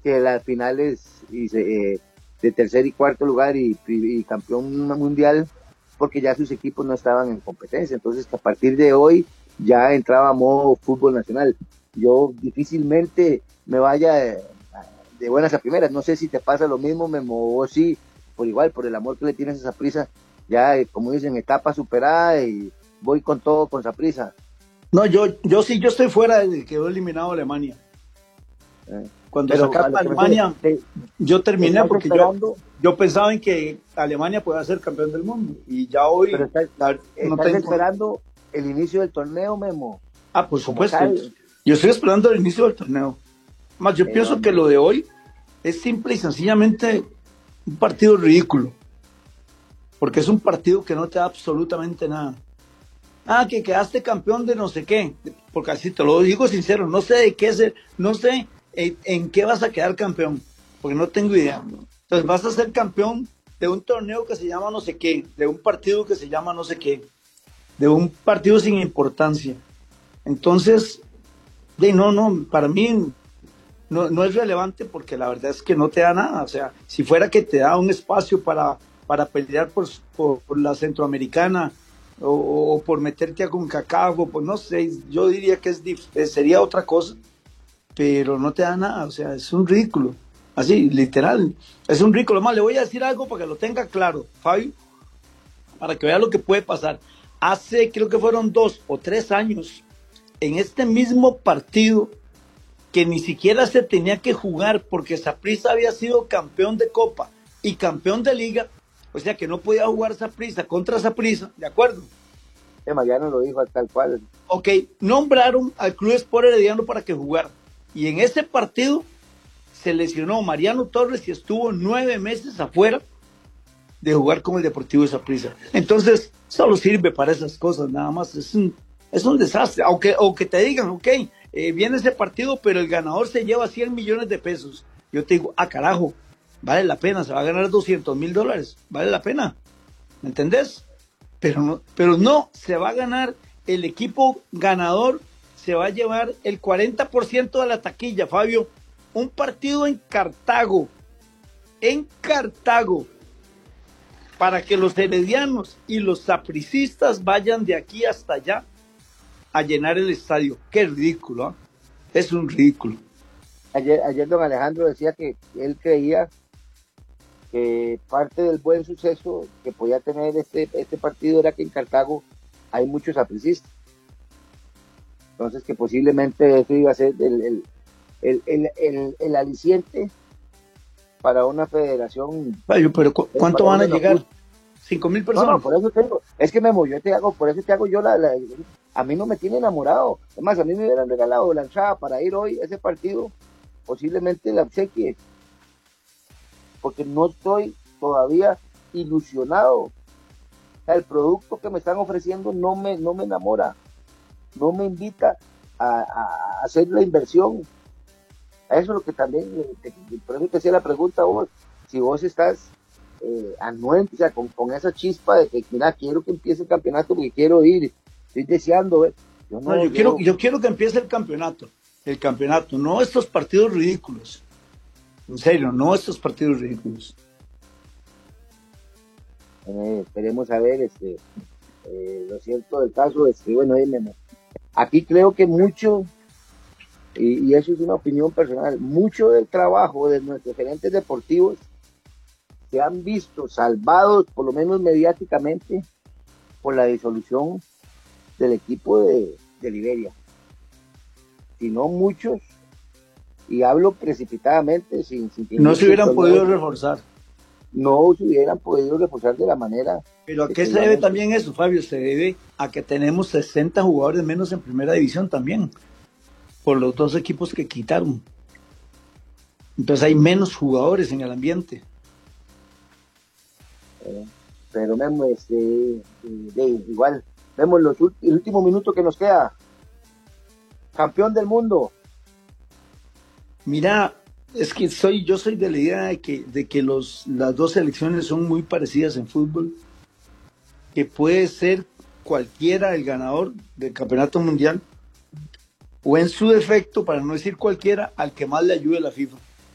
que las finales de tercer y cuarto lugar y campeón mundial, porque ya sus equipos no estaban en competencia. Entonces, a partir de hoy ya entraba a modo fútbol nacional. Yo difícilmente me vaya de buenas a primeras. No sé si te pasa lo mismo, Memo, o sí, por igual, por el amor que le tienes a Saprissa, ya, como dicen, etapa superada y voy con todo con Saprissa. No, yo sí, yo estoy fuera desde que quedó eliminado Alemania. Cuando sacaron a Alemania, yo terminé porque yo pensaba en que Alemania podía ser campeón del mundo. Y ya hoy... Pero estás esperando el inicio del torneo, Memo. Ah, por supuesto. Yo estoy esperando el inicio del torneo. Más, yo pienso que lo de hoy es simple y sencillamente un partido ridículo. Porque es un partido que no te da absolutamente nada. Ah, que quedaste campeón de no sé qué. Porque así te lo digo sincero, no sé de qué ser, no sé en qué vas a quedar campeón. Porque no tengo idea. Entonces vas a ser campeón de un torneo que se llama no sé qué, de un partido que se llama no sé qué, de un partido sin importancia. Entonces, para mí no es relevante porque la verdad es que no te da nada. O sea, si fuera que te da un espacio para pelear por la Centroamericana o por meterte a CONCACAF, pues no sé, yo diría que sería otra cosa, pero no te da nada. O sea, es un ridículo. Así, literal, es un ridículo. Más, le voy a decir algo para que lo tenga claro, Fabio, para que vea lo que puede pasar. Hace, creo que fueron 2 o 3 años, en este mismo partido, que ni siquiera se tenía que jugar porque Saprissa había sido campeón de Copa y campeón de Liga, o sea que no podía jugar Saprissa contra Saprissa, ¿de acuerdo? Mariano lo dijo tal cual. Ok, nombraron al Club Sport Herediano para que jugara, y en ese partido se lesionó Mariano Torres y estuvo 9 meses afuera de jugar con el Deportivo de Saprissa. Entonces, solo sirve para esas cosas, nada más. Es un desastre. Aunque te digan, ok, viene ese partido, pero el ganador se lleva 100 millones de pesos. Yo te digo, carajo, vale la pena, se va a ganar $200,000, vale la pena, ¿me entendés? Pero no, se va a ganar, el equipo ganador se va a llevar el 40% de la taquilla, Fabio. Un partido en Cartago, para que los heredianos y los sapricistas vayan de aquí hasta allá a llenar el estadio. Qué ridículo, ¿eh? Es un ridículo. Ayer don Alejandro decía que él creía que parte del buen suceso que podía tener este partido era que en Cartago hay muchos sapricistas. Entonces que posiblemente eso iba a ser el aliciente para una federación. Pero ¿cuánto van a llegar? 5,000 personas. No, por eso tengo, es que Memo, por eso te hago yo a mí no me tiene enamorado. Además, a mí me hubieran regalado la entrada para ir hoy a ese partido, posiblemente la obsequie, porque no estoy todavía ilusionado. O sea, el producto que me están ofreciendo no me enamora, no me invita a hacer la inversión. Eso es lo que también, por eso te hacía la pregunta a vos, si vos estás anuente, o sea, con esa chispa de que, mira, quiero que empiece el campeonato porque quiero ir, estoy deseando. Yo quiero que empiece el campeonato, no estos partidos ridículos, en serio, no estos partidos ridículos. Esperemos a ver, lo cierto del caso, bueno, aquí creo que mucho, y eso es una opinión personal, mucho del trabajo de nuestros gerentes deportivos se han visto salvados, por lo menos mediáticamente, por la disolución del equipo de Liberia. Si no muchos, y hablo precipitadamente, no se hubieran podido reforzar. No se hubieran podido reforzar de la manera. Pero ¿a qué se debe también eso, Fabio? Se debe a que tenemos 60 jugadores menos en primera división también, por los 2 equipos que quitaron. Entonces hay menos jugadores en el ambiente. Pero Memo, igual, vemos el último minuto que nos queda. Campeón del mundo. Mira, es que yo soy de la idea de que las 2 selecciones son muy parecidas en fútbol, que puede ser cualquiera el ganador del campeonato mundial, o en su defecto, para no decir cualquiera, al que más le ayude la FIFA.